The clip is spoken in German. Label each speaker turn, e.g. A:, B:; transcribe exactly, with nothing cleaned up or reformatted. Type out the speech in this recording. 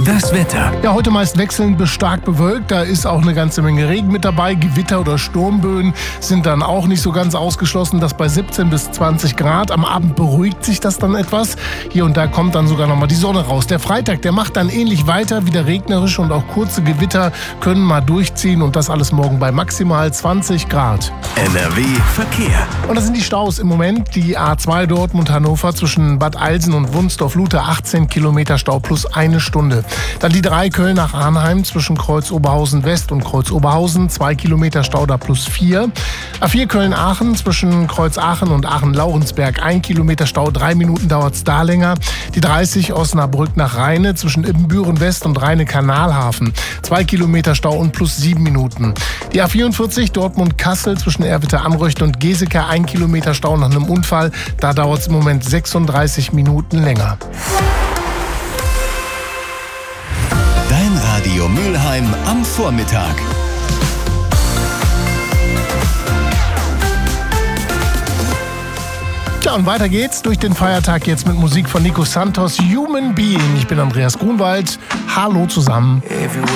A: Das Wetter.
B: Ja, heute meist wechselnd bis stark bewölkt. Da ist auch eine ganze Menge Regen mit dabei. Gewitter oder Sturmböen sind dann auch nicht so ganz ausgeschlossen. Das bei siebzehn bis zwanzig Grad. Am Abend beruhigt sich das dann etwas. Hier und da kommt dann sogar nochmal die Sonne raus. Der Freitag, der macht dann ähnlich weiter. Wieder regnerisch und auch kurze Gewitter können mal durchziehen. Und das alles morgen bei maximal zwanzig Grad.
A: N R W Verkehr.
B: Und das sind die Staus im Moment. Die A zwei Dortmund-Hannover zwischen Bad Eilsen und Wunsdorf-Luthe, achtzehn Kilometer Stau plus eine Stunde. Dann die drei Köln nach Arnheim zwischen Kreuz-Oberhausen West und Kreuz-Oberhausen, zwei Kilometer Stau da plus vier. A vier Köln-Aachen zwischen Kreuz-Aachen und Aachen-Laurensberg, ein Kilometer Stau, drei Minuten dauert's da länger. Die dreißig Osnabrück nach Rheine zwischen Ibbenbüren West und Rheine-Kanalhafen, zwei Kilometer Stau und plus sieben Minuten. Die A vierundvierzig Dortmund-Kassel zwischen Erwitte-Anröchte und Geseke, ein Kilometer Stau nach einem Unfall. Da dauert's im Moment sechsunddreißig Minuten länger.
A: Dein Radio Mülheim am Vormittag.
B: Ja, und weiter geht's durch den Feiertag jetzt mit Musik von Nico Santos, Human Being. Ich bin Andreas Grunwald. Hallo zusammen.